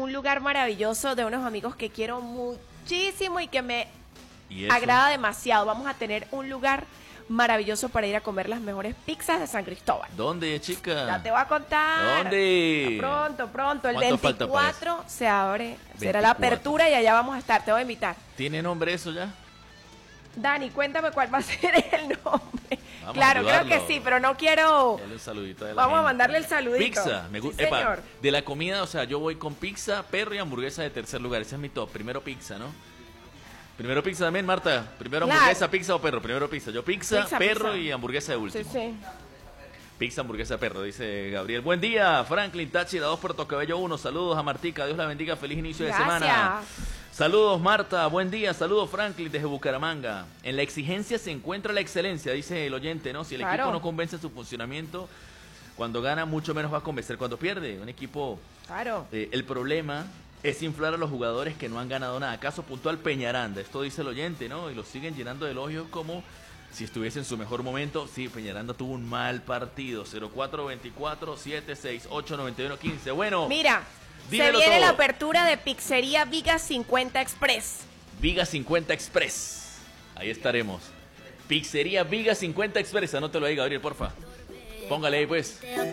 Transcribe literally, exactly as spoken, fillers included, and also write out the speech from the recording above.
un lugar maravilloso de unos amigos que quiero muchísimo y que me ¿Y eso? agrada demasiado. Vamos a tener un lugar maravilloso para ir a comer las mejores pizzas de San Cristóbal. ¿Dónde, chica? Ya te voy a contar. ¿Dónde? Pronto, pronto. El ¿Cuánto falta para veinticuatro se abre, será la veinticuatro. apertura y allá vamos a estar. Te voy a invitar. ¿Tiene nombre eso ya? Dani, cuéntame cuál va a ser el nombre. Vamos Claro, a creo ayudarlo. que sí, pero no quiero... Dale un saludito a la Vamos a gente. mandarle el saludito. Pizza, me Sí, gusta. Epa, señor. de la comida, o sea, yo voy con pizza, perro y hamburguesa de tercer lugar. Ese es mi top. Primero pizza, ¿no? Primero pizza también, Marta. Primero Claro. hamburguesa, pizza o perro. Primero pizza. Yo pizza, Pizza, perro pizza. y hamburguesa de último. Sí, sí. Pizza, hamburguesa, perro, dice Gabriel. Buen día, Franklin Tachi, la dos Puerto Cabello uno. Saludos a Martica, Dios la bendiga, feliz inicio de Gracias. semana. Saludos, Marta, buen día. Saludos, Franklin, desde Bucaramanga. En la exigencia se encuentra la excelencia, dice el oyente, ¿no? Si el Claro. equipo no convence en su funcionamiento, cuando gana, mucho menos va a convencer cuando pierde. Un equipo, Claro. eh, el problema es inflar a los jugadores que no han ganado nada. Caso puntual Peñaranda, esto dice el oyente, ¿no? Y lo siguen llenando de elogios como si estuviese en su mejor momento. Sí, Peñaranda tuvo un mal partido. cero cuatro veinticuatro, setenta y seis, ocho noventa y uno, quince. Bueno, Mira, se dímelo viene todo. la apertura de Pizzería Viga cincuenta Express. Viga cincuenta Express. Ahí estaremos. Pizzería Viga cincuenta Express. Anótelo ahí, Gabriel, porfa. Póngale ahí, pues.